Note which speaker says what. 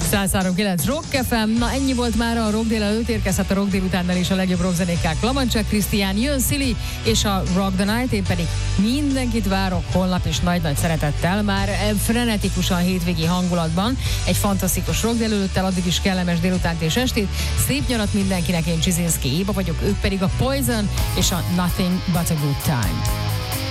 Speaker 1: 103.9 Rock FM. Na ennyi volt már a Rock délelőtt, érkezhet a Rock délutánnal is a legjobb rockzenékkel. Lamancsák Krisztián, jön Szili és a Rock the Night. Én pedig mindenkit várok holnap is nagy-nagy szeretettel, már frenetikusan hétvégi hangulatban. Egy fantasztikus Rock délelőttel, addig is kellemes délutánt és estét. Szép nyarat mindenkinek, én Csizinszki Éva vagyok, ők pedig a Poison és a Nothing But a Good Time.